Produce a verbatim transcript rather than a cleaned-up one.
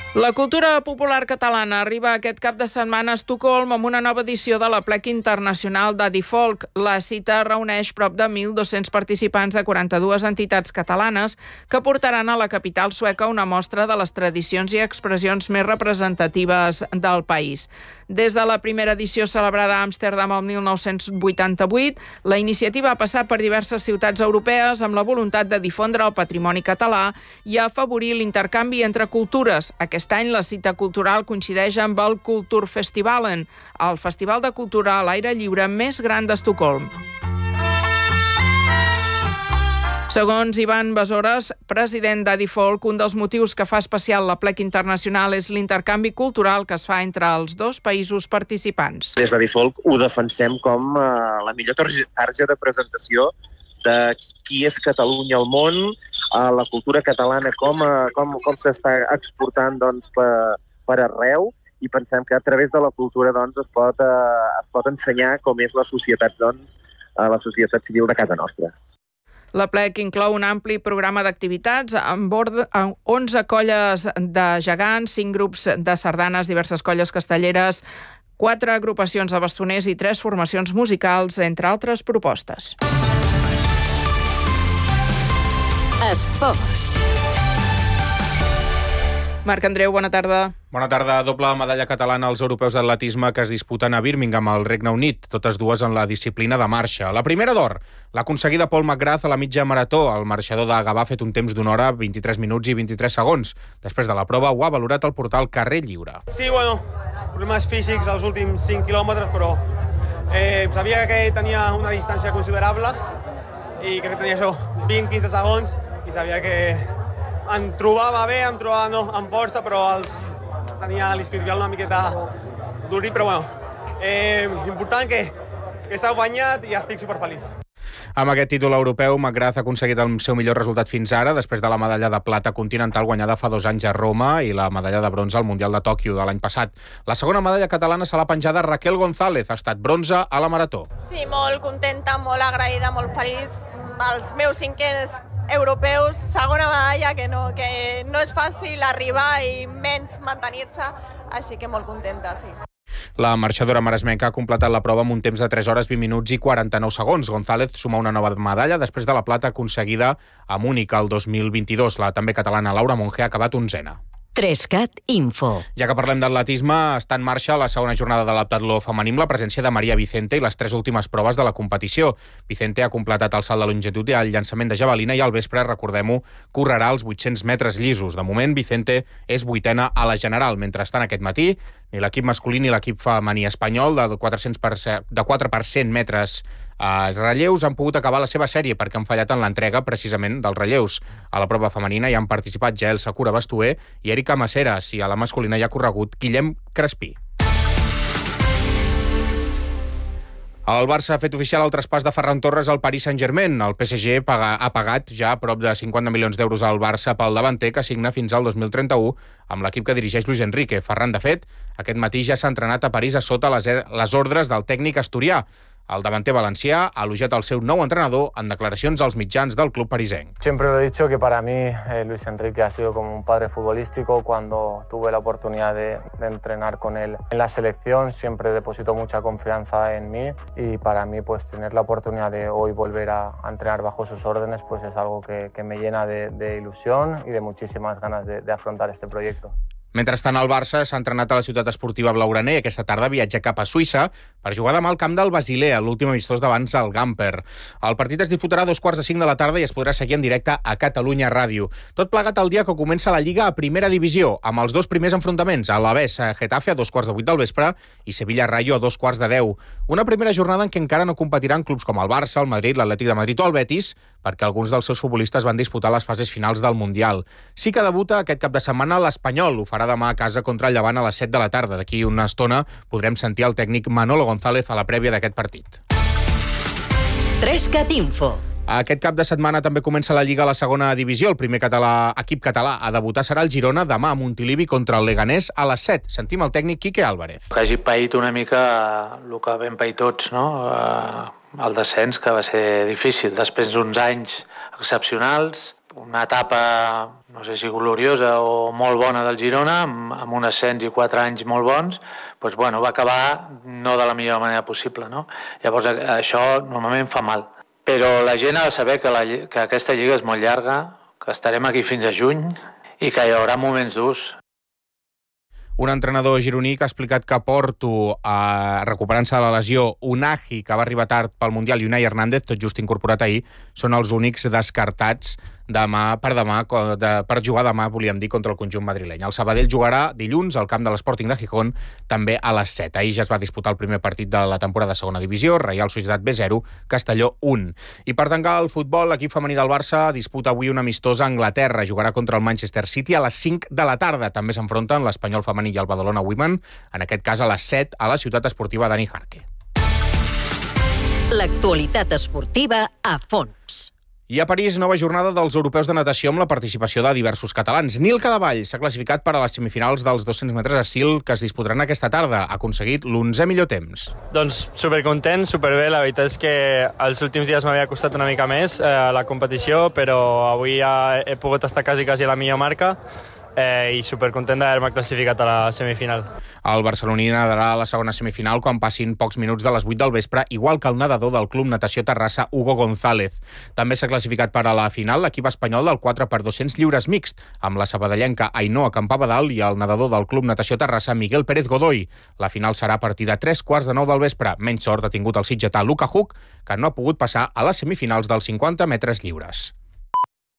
La cultura popular catalana arriba aquest cap de setmana a Estocolm amb una nova edició de l'Aplec Internacional d'Adifolk. La cita reuneix prop de mil dos-cents participants de quaranta-dues entitats catalanes que portaran a la capital sueca una mostra de les tradicions i expressions més representatives del país. Des de la primera edició celebrada a Amsterdam el mil nou-cents vuitanta-vuit, la iniciativa ha passat per diverses ciutats europees amb la voluntat de difondre el patrimoni català i afavorir l'intercanvi entre cultures. Aquest any la cita cultural coincideix amb el Kulturfestivalen, el festival de cultura a l'aire lliure més gran d'Estocolm. Segons Ivan Besores, president d'Adifolk, un dels motius que fa especial l'Aplec Internacional és l'intercanvi cultural que es fa entre els dos països participants. Des d'Adifolk ho defensem com eh, la millor targeta de presentació de qui és Catalunya al món, a la cultura catalana, com, com, com s'està exportant doncs, per, per arreu, i pensem que a través de la cultura doncs, es, pot, eh, es pot ensenyar com és la societat, doncs, la societat civil de casa nostra. L'Aplec inclou un ampli programa d'activitats amb onze colles de gegants, cinc grups de sardanes, diverses colles castelleres, quatre agrupacions de bastoners i tres formacions musicals, entre altres propostes. Esports. Marc Andreu, bona tarda. Bona tarda. Doble medalla catalana als europeus d'atletisme que es disputen a Birmingham, al Regne Unit, totes dues en la disciplina de marxa. La primera d'or l'ha aconseguida Paul McGrath a la mitja marató. El marxador de Gavà ha fet un temps d'una hora, vint-i-tres minuts i vint-i-tres segons. Després de la prova ho ha valorat el portal Carrer Lliure. Sí, bueno, problemes físics als últims cinc quilòmetres, però eh, sabia que tenia una distància considerable i crec que tenia això, vint a quinze segons, i sabia que em trobava bé, em trobava no, amb força, però els, tenia l'isquiotibial una miqueta durit, però bueno, eh, important que, que s'ha guanyat i estic superfeliç. Amb aquest títol europeu, McGrath ha aconseguit el seu millor resultat fins ara, després de la medalla de plata continental guanyada fa dos anys a Roma i la medalla de bronze al Mundial de Tòquio de l'any passat. La segona medalla catalana se l'ha penjada Raquel González, ha estat bronze a la marató. Sí, molt contenta, molt agraïda, molt feliç. Els meus cinquens europeus, segona medalla, que no, que no és fàcil arribar i menys mantenir-se, així que molt contenta, sí. La marxadora maresmenca ha completat la prova amb un temps de tres hores, vint minuts i quaranta-nou segons. González suma una nova medalla després de la plata aconseguida a Múnich el dos mil vint-i-dos. La també catalana Laura Monge ha acabat onzena. Trescat Info. Ja que parlem d'atletisme, està en marxa la segona jornada de l'heptatló femení amb la presència de Maria Vicente i les tres últimes proves de la competició. Vicente ha completat el salt de longitud i el llançament de javelina i al vespre, recordem-ho, correrà els vuit-cents metres llisos. De moment, Vicente és vuitena a la general. Mentrestant, aquest matí, ni l'equip masculí ni l'equip femení espanyol de quatre-cents per cent, de quatre per cent metres els relleus han pogut acabar la seva sèrie perquè han fallat en l'entrega precisament dels relleus. A la prova femenina hi han participat ja Elsa Cura Bastuer i Erika Maceras, i a la masculina hi ha corregut Guillem Crespí. El Barça ha fet oficial el traspàs de Ferran Torres al Paris Saint-Germain. El P S G paga, ha pagat ja prop de cinquanta milions d'euros al Barça pel davanter, que signa fins al dos mil trenta-u amb l'equip que dirigeix Luis Enrique. Ferran, de fet, aquest matí ja s'ha entrenat a París a sota les, les ordres del tècnic asturià. El davanter valencià ha elogiat el seu nou entrenador en declaracions als mitjans del club parisenc. Siempre lo he dicho que para mí eh, Luis Enrique ha sido como un padre futbolístico. Cuando tuve la oportunidad de, de entrenar con él en la selección, siempre depositó mucha confianza en mí, y para mí pues tener la oportunidad de hoy volver a, a entrenar bajo sus órdenes pues es algo que, que me llena de, de ilusión y de muchísimas ganas de, de afrontar este proyecto. Mentrestant, el Barça s'ha entrenat a la ciutat esportiva blaugrana i aquesta tarda viatja cap a Suïssa per jugar demà al camp del Basilea, l'últim amistós d'abans al Gamper. El partit es disputarà a dos quarts de cinc de la tarda i es podrà seguir en directe a Catalunya Ràdio. Tot plegat el dia que comença la Lliga a primera divisió, amb els dos primers enfrontaments, a l'Alavés Getafe a dos quarts de vuit del vespre i Sevilla Rayo a dos quarts de deu. Una primera jornada en què encara no competiran clubs com el Barça, el Madrid, l'Atlètic de Madrid o el Betis, perquè alguns dels seus futbolistes van disputar les fases finals del Mundial. Sí que debuta aquest cap de setmana l'Espanyol, ho farà demà a casa contra el Llevant a les set de la tarda. D'aquí una estona podrem sentir el tècnic Manolo González a la prèvia d'aquest partit. Trescat Info. Aquest cap de setmana també comença la Lliga a la segona divisió. El primer català, equip català a debutar serà el Girona demà a Montilivi contra el Leganés a les set. Sentim el tècnic Quique Álvarez. Que hagi paït una mica el que vam pair tots, no? El descens, que va ser difícil. Després d'uns anys excepcionals, una etapa, no sé si gloriosa o molt bona del Girona, amb, amb un ascens i quatre anys molt bons, doncs, bueno, va acabar no de la millor manera possible, no? Llavors això normalment fa mal. Però la gent ha de saber que, la, que aquesta lliga és molt llarga, que estarem aquí fins a juny i que hi haurà moments durs. Un entrenador gironí que ha explicat que Porto, eh, recuperant-se de la lesió, Unai, que va arribar tard pel Mundial, i Unai Hernández, tot just incorporat ahir, són els únics descartats demà per demà de, per jugar demà, volíem dir, contra el conjunt madrileny. El Sabadell jugarà dilluns al camp de l'Sporting de Gijón, també a les set. Ahir ja es va disputar el primer partit de la temporada de segona divisió, Reial Societat B zero, Castelló un. I per tancar el futbol, l'equip femení del Barça disputa avui un amistós a Anglaterra. Jugarà contra el Manchester City a les cinc de la tarda. També s'enfronten l'Espanyol femení i el Badalona Women, en aquest cas a les set a la ciutat esportiva Dani Jarque. L'actualitat esportiva a fons. I a París, nova jornada dels europeus de natació amb la participació de diversos catalans. Nil Cadevall s'ha classificat per a les semifinals dels dos-cents metres estil que es disputaran aquesta tarda. Ha aconseguit l'onzè millor temps. Doncs supercontent, superbé. La veritat és que els últims dies m'havia costat una mica més eh, la competició, però avui ja he pogut estar quasi, quasi a la millor marca. Eh, i supercontent d'haver-me classificat a la semifinal. El barceloní nadarà a la segona semifinal quan passin pocs minuts de les vuit del vespre, igual que el nedador del Club Natació Terrassa, Hugo González. També s'ha classificat per a la final l'equip espanyol del quatre per dos-cents lliures mixt, amb la sabadellenca Ainhoa Campabadal i el nedador del Club Natació Terrassa, Miguel Pérez Godoy. La final serà a partir de tres quarts de nou del vespre. Menys sort ha tingut el sitgetà Luca Huck, que no ha pogut passar a les semifinals dels cinquanta metres lliures.